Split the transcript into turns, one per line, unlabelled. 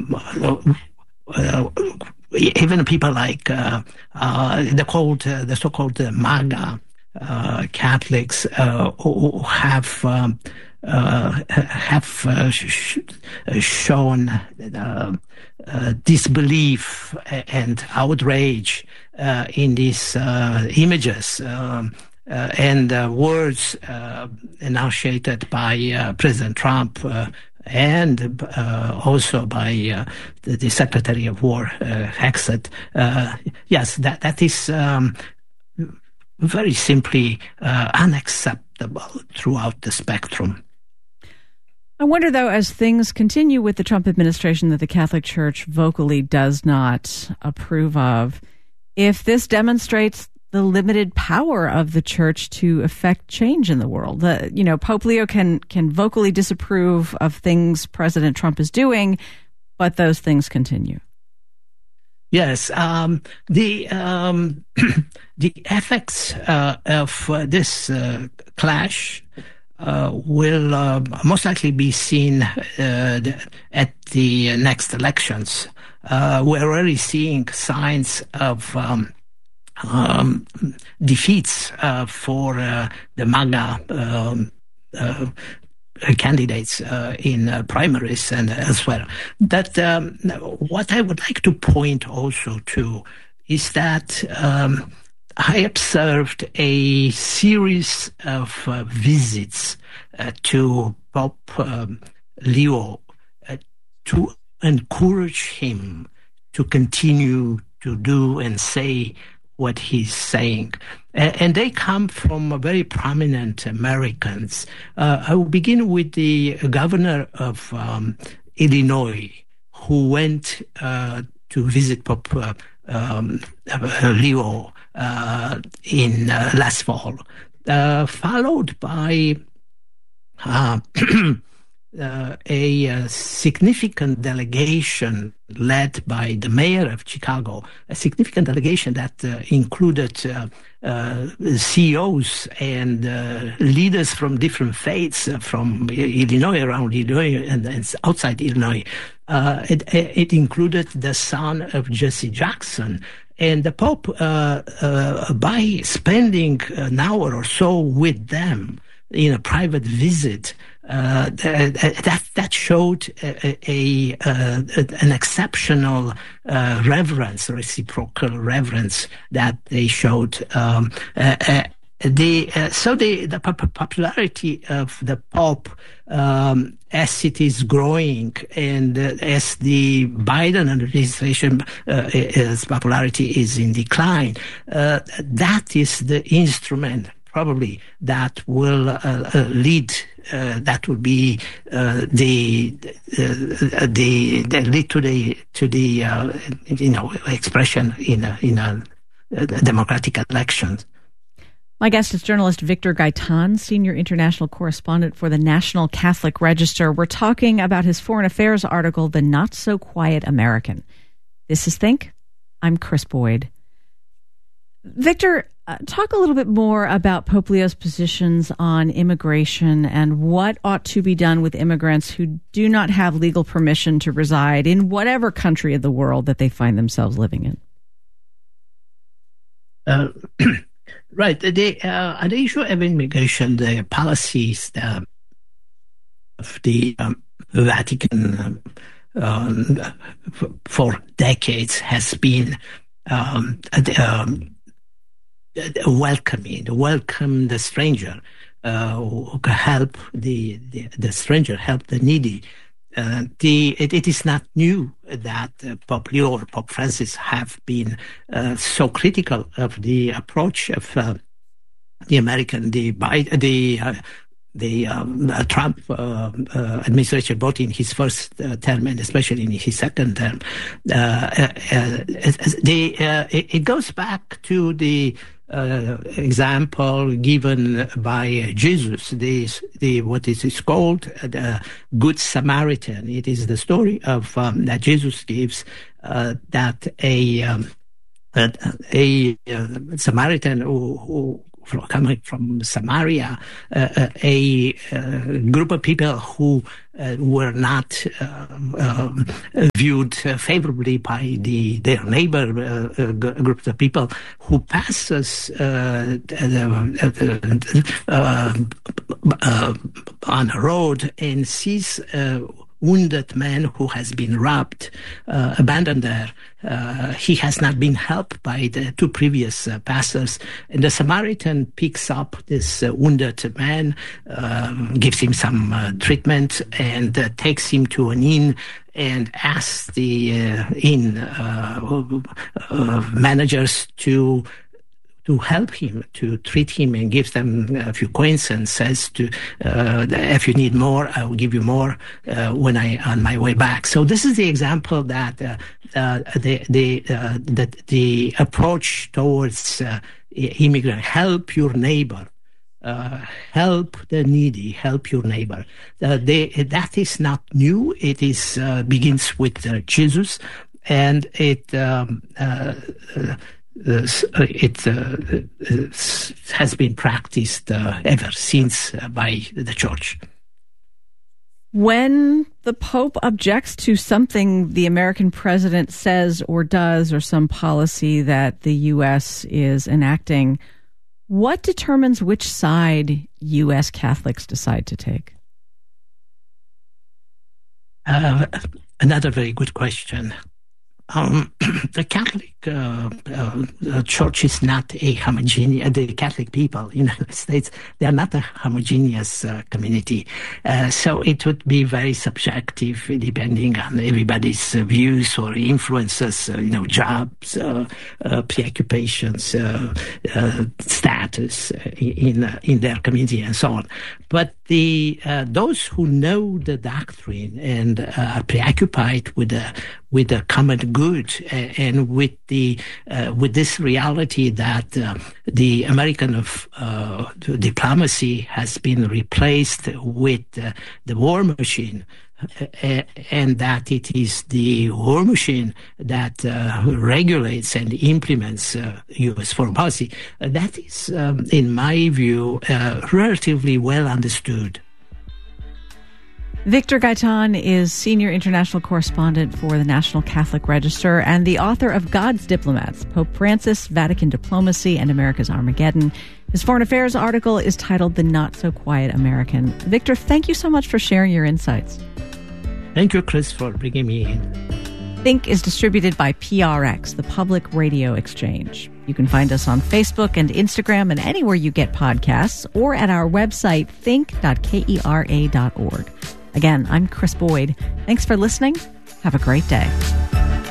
even people like the so-called MAGA Catholics who have shown disbelief and outrage in these images and words enunciated by President Trump and also by the Secretary of War, Hexet. Yes, that is very simply unacceptable throughout the spectrum.
I wonder, though, as things continue with the Trump administration that the Catholic Church vocally does not approve of, if this demonstrates the limited power of the church to affect change in the world. Pope Leo can vocally disapprove of things President Trump is doing, but those things continue.
Yes, the effects of this clash will most likely be seen at the next elections. We're already seeing signs of defeats for the MAGA candidates in primaries and elsewhere. That what I would like to point also to is that I observed a series of visits to Pope Leo to encourage him to continue to do and say what he's saying. And they come from very prominent Americans. I will begin with the governor of Illinois, who went to visit Pope Leo in last fall, followed by a significant delegation led by the mayor of Chicago, a significant delegation that included CEOs and leaders from different faiths from Illinois, around Illinois and outside Illinois. It included the son of Jesse Jackson. And the Pope, by spending an hour or so with them in a private visit, that showed an exceptional reverence, reciprocal reverence that they showed. The popularity of the Pope, as it is growing, and as the Biden administration, its popularity is in decline, that is the instrument probably that will lead. That would be the lead to the expression in a democratic election.
My guest is journalist Victor Gaitan, senior international correspondent for the National Catholic Register. We're talking about his foreign affairs article, The Not So Quiet American. This is Think. I'm Chris Boyd. Victor, talk a little bit more about Pope Leo's positions on immigration and what ought to be done with immigrants who do not have legal permission to reside in whatever country of the world that they find themselves living
in. Right. The issue of immigration, the policies of the Vatican for decades has been welcome the stranger, help the stranger, help the needy. It is not new that Pope Leo or Pope Francis have been so critical of the approach of the American, the Trump administration, both in his first term and especially in his second term. It goes back to the example given by Jesus, what is called the Good Samaritan. It is the story of that Jesus gives that a Samaritan who coming from Samaria, a group of people who were not viewed favorably by their neighbor groups of people, who passes on a road and sees wounded man who has been robbed, abandoned there. He has not been helped by the two previous pastors. And the Samaritan picks up this wounded man, gives him some treatment, and takes him to an inn and asks the inn managers to help him, to treat him, and gives them a few coins and says if you need more, I will give you more when on my way back. So this is the example that the approach towards immigrant, help your neighbor, help the needy, help your neighbor. That is not new. It is begins with Jesus, and it has been practiced ever since by the church.
When the Pope objects to something the American president says or does, or some policy that the U.S. is enacting, what determines which side U.S. Catholics decide to take?
Another very good question. The Catholic Church is not a homogeneous. The Catholic people in the United States, they are not a homogeneous community. So it would be very subjective, depending on everybody's views or influences. Jobs, preoccupations, status in their community, and so on. But those who know the doctrine and are preoccupied with the common good and with this reality that the American diplomacy has been replaced with the war machine, and that it is the war machine that regulates and implements U.S. foreign policy. That is, in my view, relatively well understood.
Victor Gaitan is senior international correspondent for the National Catholic Register and the author of God's Diplomats, Pope Francis, Vatican Diplomacy, and America's Armageddon. His foreign affairs article is titled The Not So Quiet American. Victor, thank you so much for sharing your insights.
Thank you, Chris, for bringing me in.
Think is distributed by PRX, the Public Radio Exchange. You can find us on Facebook and Instagram and anywhere you get podcasts, or at our website, think.kera.org. Again, I'm Chris Boyd. Thanks for listening. Have a great day.